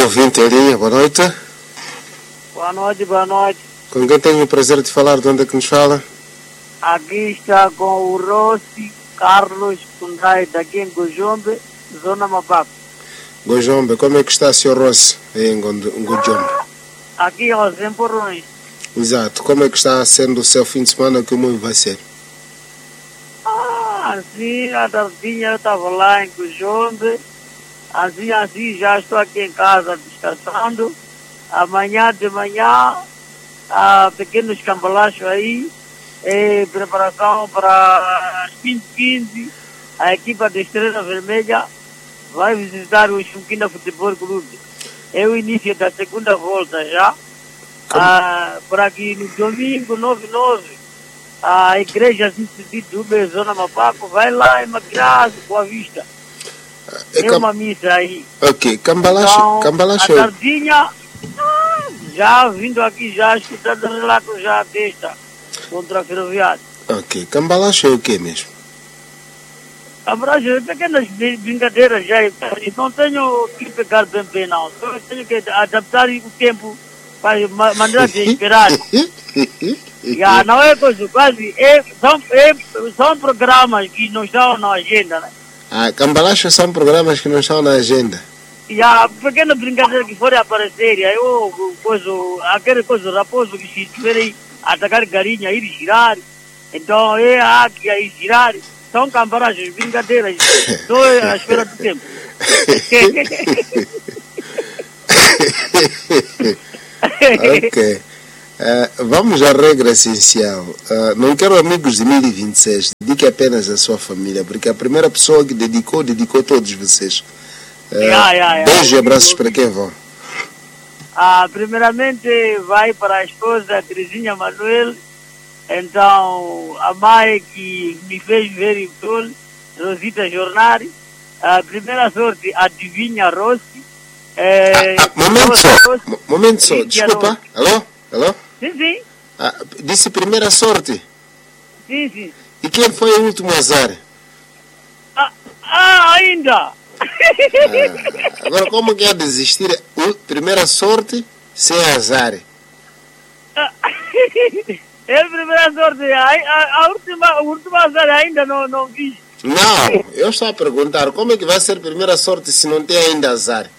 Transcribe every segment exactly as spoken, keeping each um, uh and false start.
ouvinte em linha, boa noite. Boa noite, boa noite. Com quem tenho o prazer de falar, de onde é que nos fala? Aqui está com o Rossi Carlos Kundai, daqui em Gojombe, Zona Mapaco. Gojombe, como é que está, senhor Rossi, em Gojombe? Aqui aos empurrões. Exato, como é que está sendo o seu fim de semana, que muito vai ser? Ah, assim, a tardinha eu estava lá em Gojombe, assim, assim, já estou aqui em casa descansando. Amanhã de manhã, ah, pequenos cambalachos aí, e preparação para as quinze e quinze, a equipa da Estrela Vermelha vai visitar o Chunquina Futebol Clube. É o início da segunda volta já. Ah, por aqui no domingo, nove e nove, a igreja de Dube, Zona Mapaco, vai lá em Maquiraz, Boa Vista. É, é uma missa aí. Ok, Cambalacho. Então, Cambalacho. a tardinha, já vindo aqui, já escutando o relato já desta contra a ferroviária. Ok, Cambalacho é o que mesmo? Cambalacho é pequenas brincadeiras já. Não tenho que pegar bem bem não. Eu tenho que adaptar o tempo para mandar de esperar. Já, não é coisa quase. É, são, é, são programas que não estão na agenda, né? Ah, Cambalacho são programas que não estão na agenda. E a pequena brincadeira que forem aparecer, eu, coisa, aquele coisa raposo que se estiverem atacar galinha, ir girar. Então é a águia ir girar. São cambalachos, brincadeiras. Estou à espera do tempo. Ok. Uh, vamos à regra essencial. Uh, não quero amigos de mil e vinte e seis. Dedique apenas à sua família, porque a primeira pessoa que dedicou, dedicou todos vocês. Uh, yeah, yeah, yeah. Beijo e abraços para quem vão. Ah, primeiramente vai para a esposa Terezinha Manuel. Então, a mãe que me fez ver o sol, Rosita Jornari. A primeira sorte, adivinha Rossi. É, ah, ah, momento só, Rossi, momento só, desculpa. Rossi. Alô? Alô? Sim, sim. Ah, disse primeira sorte? Sim, sim. E quem foi o último azar? Ah, ah ainda! Ah, agora, como que é desistir? Primeira sorte sem azar. Ah, é a primeira sorte. A, a, a última, o último azar ainda não, não vi. Não, eu estou a perguntar como é que vai ser a primeira sorte se não tem ainda azar?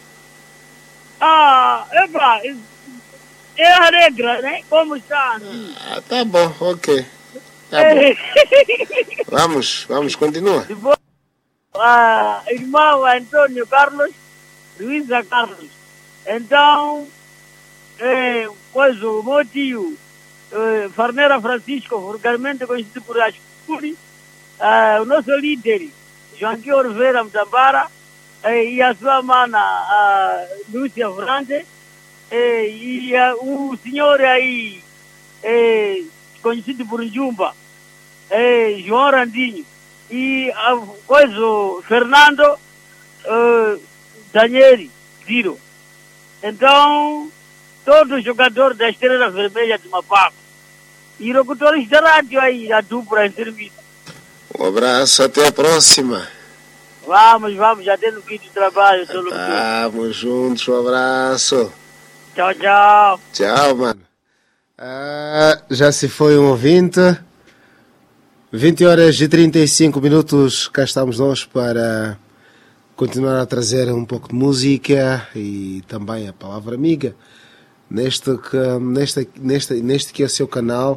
Ah, epa, é a regra, né? Como está? Ah, tá bom, ok. Tá bom. Vamos, vamos, continua. Depois, ah, irmão Antônio Carlos, Luísa Carlos. Então, é, pois o meu tio, é, Farneira Francisco, vulgarmente conhecido por Ascuri, é, o nosso líder, Joaquim Oliveira Mtambara, é, e a sua mana, a Lúcia Frante, é, e a, o senhor aí, é, conhecido por Jumba, é, João Randinho, e a coisa, o Fernando uh, Daniele Ziro. Então, todos os jogadores da Estrela Vermelha de Mapaco e locutores da rádio aí, a dupla em serviço. Um abraço, até a próxima. Vamos, vamos, já tendo fim de trabalho. Vamos juntos, um abraço. Tchau, tchau. Tchau, mano. Ah, já se foi um ouvinte. vinte horas e trinta e cinco minutos, cá estamos nós para continuar a trazer um pouco de música e também a palavra amiga neste que, neste, neste, neste que é o seu canal.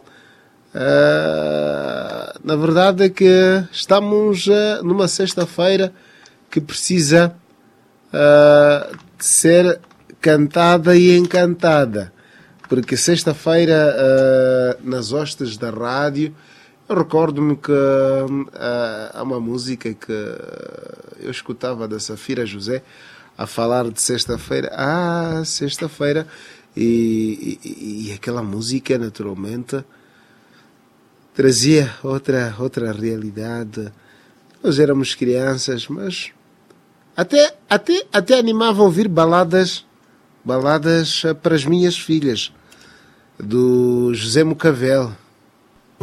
Uh, na verdade é que estamos uh, numa sexta-feira que precisa uh, de ser cantada e encantada, porque sexta-feira uh, nas hostes da rádio eu recordo-me que uh, há uma música que eu escutava da Safira José a falar de sexta-feira, ah, sexta-feira, e, e, e aquela música naturalmente trazia outra, outra realidade. Nós éramos crianças, mas até, até, até animavam a ouvir baladas, baladas para as minhas filhas, do José Mocavel.